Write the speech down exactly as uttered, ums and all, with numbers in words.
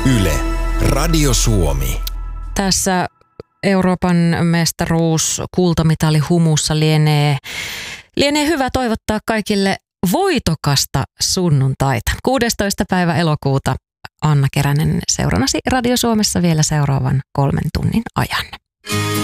Yle, Radio Suomi. Tässä Euroopan mestaruus kultamitali humussa lienee, lienee hyvä toivottaa kaikille voitokasta sunnuntaita. kuudestoista päivä elokuuta Anna Keränen seurannasi Radio Suomessa vielä seuraavan kolmen tunnin ajan.